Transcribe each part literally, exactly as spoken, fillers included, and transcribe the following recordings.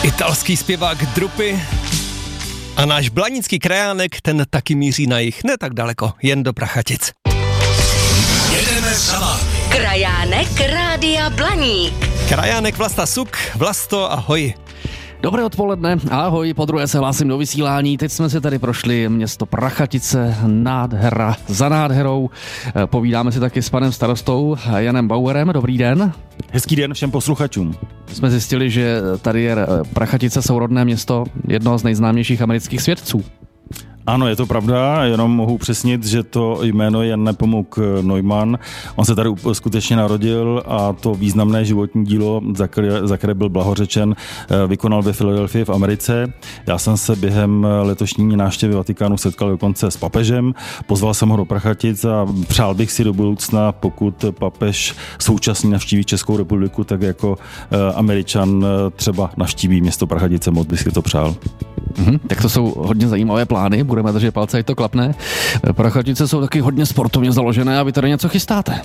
Italský zpěvák Drupy a náš blanický krajánek, ten taky míří na jih, ne tak daleko, jen do Prachatic. Jedeme za vámi. Krajánek Rádia Blaník. Krajánek Vlasta Suk. Vlasto, ahoj. Dobré odpoledne, ahoj, podruhé se hlásím do vysílání. Teď jsme si tady prošli město Prachatice, nádhera za nádherou. Povídáme si taky s panem starostou Janem Bauerem. Dobrý den. Hezký den všem posluchačům. Jsme zjistili, že tady je Prachatice sourodné město jednoho z nejznámějších amerických svědců. Ano, je to pravda, jenom mohu přesnit, že to jméno je Jan Nepomuk Neumann. On se tady skutečně narodil a to významné životní dílo, za které, za které byl blahořečen, vykonal ve Filadelfii v Americe. Já jsem se během letošní návštěvy Vatikánu setkal dokonce s papežem, pozval jsem ho do Prachatic a přál bych si do budoucna, pokud papež současně navštíví Českou republiku, tak jako Američan třeba navštíví město Prachatice, moc bych si to přál. Mhm, tak to jsou hodně zajímavé plány, budeme držet palce, ať to klapne. Prachatice jsou taky hodně sportovně založené a vy tady něco chystáte.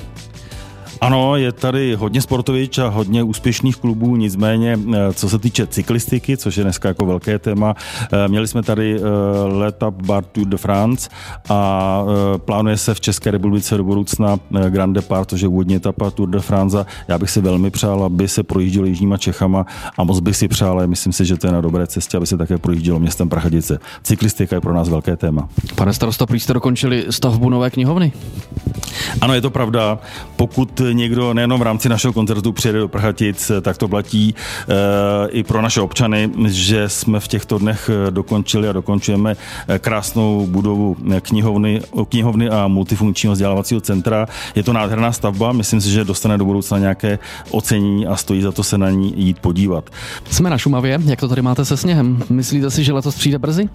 Ano, je tady hodně sportovič a hodně úspěšných klubů, nicméně co se týče cyklistiky, což je dneska jako velké téma, měli jsme tady L'Étape Bar Tour de France a plánuje se v České republice do budoucna Grand Depart, což je úvodní etapa Tour de France. Já bych si velmi přál, aby se projíždělo jižníma Čechama a moc bych si přál, ale myslím si, že to je na dobré cestě, aby se také projíždělo městem Prachatice. Cyklistika je pro nás velké téma. Pane starosto, prý jste dokončili stavbu nové knihovny? Ano, je to pravda. Pokud někdo nejenom v rámci našeho koncertu přijede do Prachatic, tak to platí e, i pro naše občany, že jsme v těchto dnech dokončili a dokončujeme krásnou budovu knihovny, knihovny a multifunkčního vzdělávacího centra. Je to nádherná stavba, myslím si, že dostane do budoucna nějaké ocenění a stojí za to se na ní jít podívat. Jsme na Šumavě, jak to tady máte se sněhem? Myslíte si, že letos přijde brzy?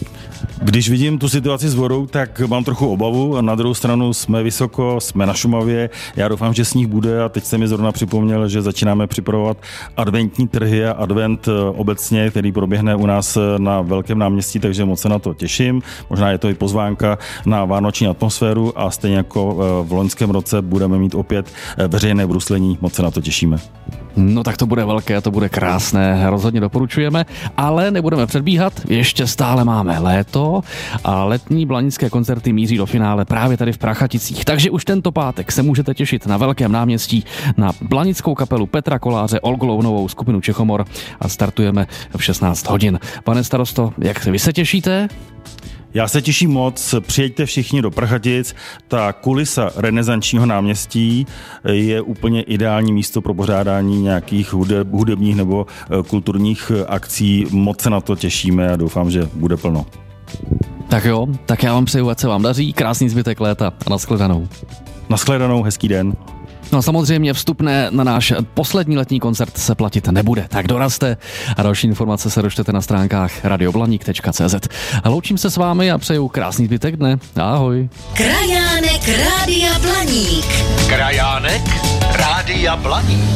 Když vidím tu situaci s vodou, tak mám trochu obavu. Na druhou stranu jsme vysoko, jsme na Šumavě. Já doufám, že sníh bude a teď se mi zrovna připomněl, že začínáme připravovat adventní trhy a advent obecně, který proběhne u nás na Velkém náměstí, takže moc se na to těším. Možná je to i pozvánka na vánoční atmosféru a stejně jako v loňském roce budeme mít opět veřejné bruslení. Moc se na to těšíme. No tak to bude velké a to bude krásné, rozhodně doporučujeme, ale nebudeme předbíhat, ještě stále máme léto a letní blanické koncerty míří do finále právě tady v Prachaticích, takže už tento pátek se můžete těšit na Velkém náměstí na blanickou kapelu Petra Koláře, Olgu Lounovou, skupinu Čechomor a startujeme v šestnáct hodin. Pane starosto, jak vy se těšíte? Já se těším moc, přijeďte všichni do Prachatic, ta kulisa renesančního náměstí je úplně ideální místo pro pořádání nějakých hudebních nebo kulturních akcí, moc se na to těšíme a doufám, že bude plno. Tak jo, tak já vám přeju, ať se vám daří, krásný zbytek léta a nashledanou. Nashledanou, hezký den. No a samozřejmě vstupné na náš poslední letní koncert se platit nebude, tak dorazte a další informace se dočtete na stránkách radioblaník tečka cé zet. Loučím se s vámi a přeju krásný zbytek dne. Ahoj. Krajánek Rádia Blaník. Krajánek Rádia Blaník.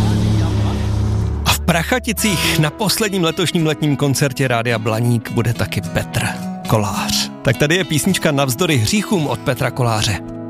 A v Prachaticích na posledním letošním letním koncertě Rádia Blaník bude taky Petr Kolář. Tak tady je písnička Navzdory hříchům od Petra Koláře.